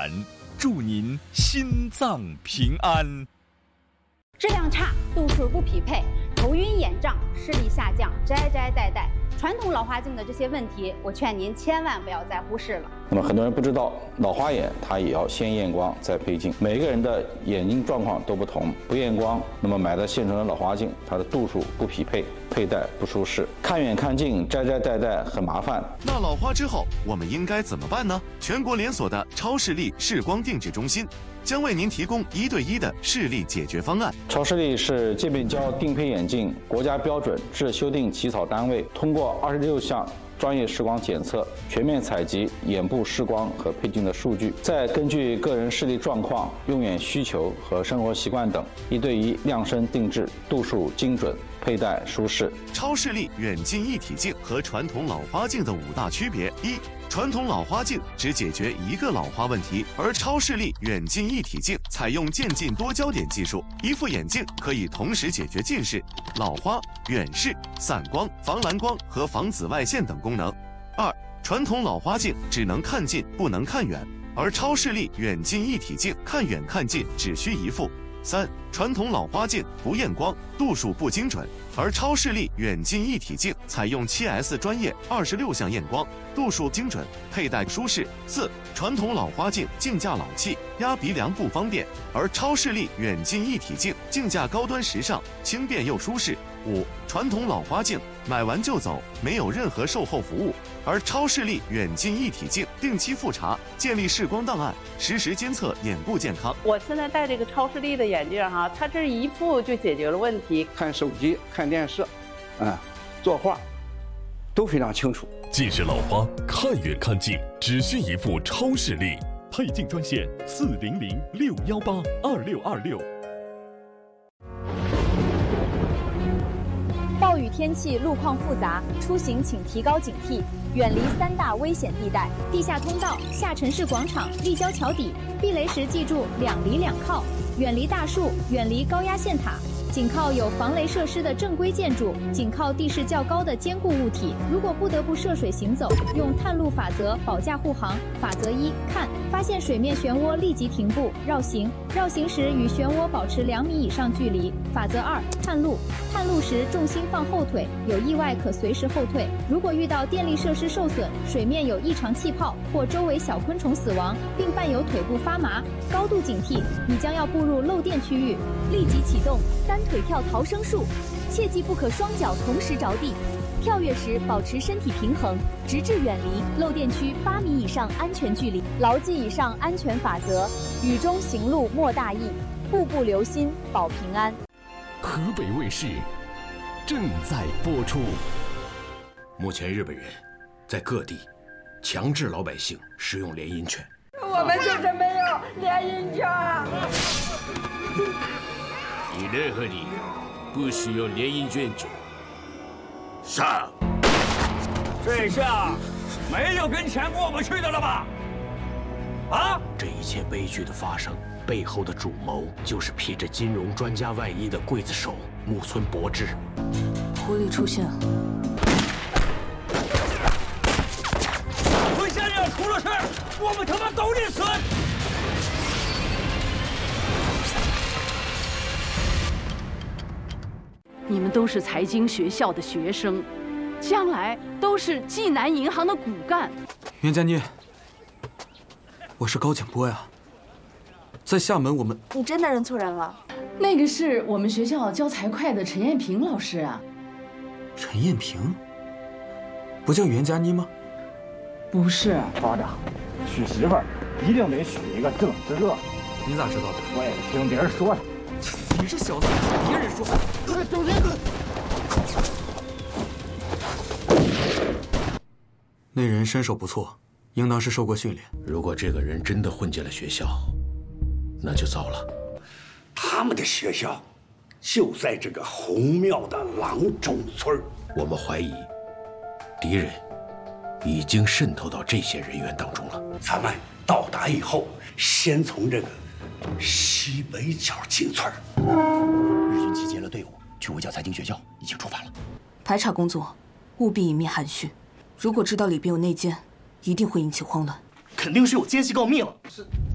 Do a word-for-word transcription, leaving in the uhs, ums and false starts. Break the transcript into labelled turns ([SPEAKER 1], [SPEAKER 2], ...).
[SPEAKER 1] 感，祝您心脏平安。
[SPEAKER 2] 质量差，度数不匹配，头晕眼胀，视力下降，摘摘戴戴，传统老花镜的这些问题，我劝您千万不要再忽视了。
[SPEAKER 3] 那么很多人不知道，老花眼它也要先验光再配镜，每个人的眼睛状况都不同，不验光，那么买的现成的老花镜，它的度数不匹配，佩戴不舒适，看远看近，摘摘戴戴很麻烦。
[SPEAKER 4] 那老花之后，我们应该怎么办呢？全国连锁的超视力视光定制中心将为您提供一对一的视力解决方案。
[SPEAKER 3] 超视力是界面胶定配眼镜国家标准制修订起草单位，通过二十六项专业视光检测，全面采集眼部视光和配镜的数据，再根据个人视力状况、用眼需求和生活习惯等，一对一量身定制，度数精准，佩戴舒适。
[SPEAKER 4] 超视力远近一体镜和传统老花镜的五大区别：一、传统老花镜只解决一个老花问题，而超视力远近一体镜采用渐进多焦点技术，一副眼镜可以同时解决近视、老花、远视、散光、防蓝光和防紫外线等功能。二、传统老花镜只能看近不能看远，而超视力远近一体镜看远看近只需一副。三、传统老花镜不验光，度数不精准，而超视力远近一体镜采用 七 S 专业二十六项验光，度数精准，佩戴舒适。四、传统老花镜镜架老气，压鼻梁不方便，而超视力远近一体镜镜架高端时尚，轻便又舒适。五、传统老花镜买完就走，没有任何售后服务，而超视力远近一体镜定期复查，建立视光档案，实时监测眼部健康。
[SPEAKER 5] 我现在戴这个超视力的眼镜哈，它这一副就解决了问题。
[SPEAKER 6] 看手机、看电视，嗯，作画，都非常清楚。
[SPEAKER 1] 近视老花看远看近，只需一副超视力。
[SPEAKER 7] 配镜专线四零零六幺八二六二六。
[SPEAKER 8] 暴雨天气路况复杂，出行请提高警惕，远离三大危险地带：地下通道、下沉式广场、立交桥底。避雷时记住两离两靠，远离大树，远离高压线塔。紧靠有防雷设施的正规建筑，紧靠地势较高的坚固物体。如果不得不涉水行走，用探路法则保驾护航。法则一：看，发现水面漩涡立即停步绕行，绕行时与漩涡保持两米以上距离。法则二：探路，探路时重心放后腿，有意外可随时后退。如果遇到电力设施受损，水面有异常气泡或周围小昆虫死亡，并伴有腿部发麻，高度警惕，你将要步入漏电区域，立即启动单腿跳逃生术，切记不可双脚同时着地。跳跃时保持身体平衡，直至远离漏电区八米以上安全距离。牢记以上安全法则，雨中行路莫大意，步步留心保平安。
[SPEAKER 7] 河北卫视正在播出。
[SPEAKER 9] 目前日本人在各地强制老百姓使用联姻权，
[SPEAKER 10] 我们就是没有联姻权。
[SPEAKER 9] 你任何理由不使用联姻卷者，上。
[SPEAKER 11] 这下没有跟钱过不去的了吧？啊！
[SPEAKER 9] 这一切悲剧的发生背后的主谋，就是披着金融专家外衣的刽子手木村博之。
[SPEAKER 12] 狐狸出现了。
[SPEAKER 11] 回先生出了事，我们他妈都得死！
[SPEAKER 5] 你们都是财经学校的学生，将来都是济南银行的骨干。
[SPEAKER 13] 袁家妮，我是高景波呀，在厦门我们……
[SPEAKER 12] 你真的认错人了？
[SPEAKER 14] 那个是我们学校教财会的陈艳萍老师啊。
[SPEAKER 13] 陈艳萍？不叫袁家妮吗？
[SPEAKER 14] 不是。
[SPEAKER 15] 校长，娶媳妇儿一定得娶一个正直乐。
[SPEAKER 13] 你咋知道的？
[SPEAKER 15] 我也是听别人说的。
[SPEAKER 13] 你这小子，别人说。
[SPEAKER 15] 周天哥。
[SPEAKER 13] 那人身手不错，应当是受过训练。
[SPEAKER 9] 如果这个人真的混进了学校，那就糟了。
[SPEAKER 16] 他们的学校就在这个红庙的郎中村。
[SPEAKER 9] 我们怀疑，敌人已经渗透到这些人员当中了。
[SPEAKER 16] 咱们到达以后，先从这个西北角进村。
[SPEAKER 17] 日军集结了队伍，去围剿财经学校，已经出发了。
[SPEAKER 12] 排查工作务必隐面含蓄，如果知道里边有内奸，一定会引起慌乱。
[SPEAKER 17] 肯定是有奸细告密了。是。